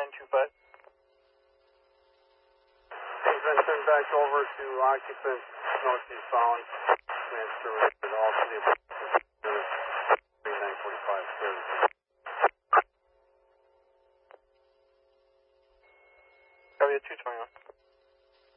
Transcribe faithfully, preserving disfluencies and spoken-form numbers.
nine two five. Has been turned back over to occupant northeast bound. Transfer to all city three nine forty-five service. Copy at two twenty-one.